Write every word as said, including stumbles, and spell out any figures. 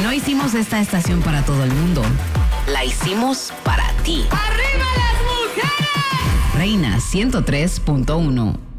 No hicimos esta estación para todo el mundo. La hicimos para ti. ¡Arriba las mujeres! Reina ciento tres punto uno.